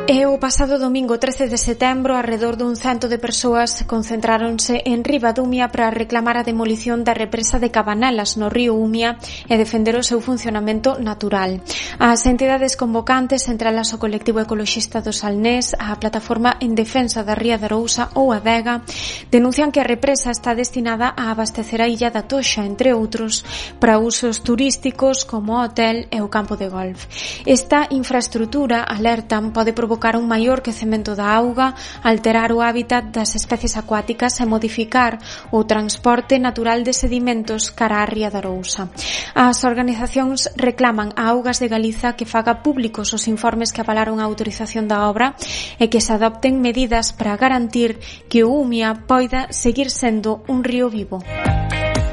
E o pasado domingo 13 de setembro, arredor dun 100 de persoas concentráronse en Ribadumia para reclamar a demolición da represa de Cabanelas no río Umia e defender o seu funcionamento natural. As entidades convocantes, entre elas o colectivo ecoloxista do Salnés, a plataforma en defensa da Ría de Arousa ou a Vega, denuncian que a represa está destinada a abastecer a illa da Toxa, entre outros, para usos turísticos como o hotel e o campo de golf. Esta infraestrutura, alertan, pode provocar un maior quecemento da auga, alterar o hábitat das especies acuáticas e modificar o transporte natural de sedimentos cara á Ría de Arousa. As organizacións reclaman a Augas de Galiza que faga públicos os informes que avalaron a autorización da obra e que se adopten medidas para garantir que o Umia poida seguir sendo un río vivo.